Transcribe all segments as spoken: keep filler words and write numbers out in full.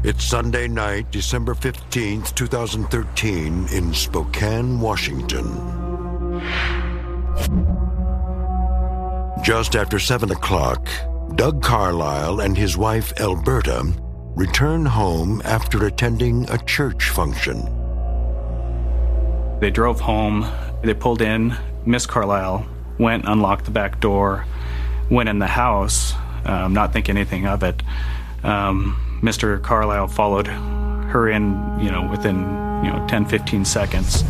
It's Sunday night, December fifteenth, twenty thirteen, in Spokane, Washington. Just after seven o'clock, Doug Carlisle and his wife, Alberta, return home after attending a church function. They drove home, they pulled in. Miss Carlisle went, unlocked the back door, went in the house, um, not thinking anything of it. Um, Mister Carlisle followed her in, you know, within, you know, ten, fifteen seconds.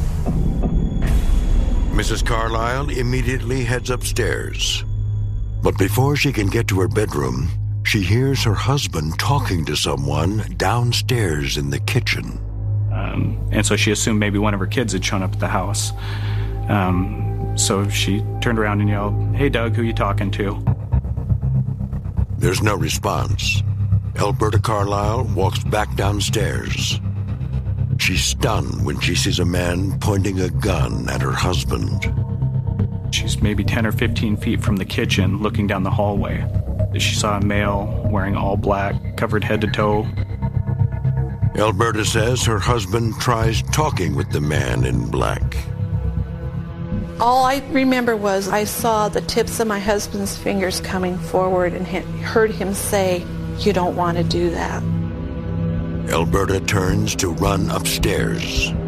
Missus Carlisle immediately heads upstairs. But before she can get to her bedroom, she hears her husband talking to someone downstairs in the kitchen. Um, and so she assumed maybe one of her kids had shown up at the house. Um, so she turned around and yelled, "Hey, Doug, who you talking to?" There's no response. Alberta Carlisle walks back downstairs. She's stunned when she sees a man pointing a gun at her husband. She's maybe ten or fifteen feet from the kitchen, looking down the hallway. She saw a male wearing all black, covered head to toe. Alberta says her husband tries talking with the man in black. All I remember was I saw the tips of my husband's fingers coming forward and heard him say, "You don't want to do that." Alberta turns to run upstairs.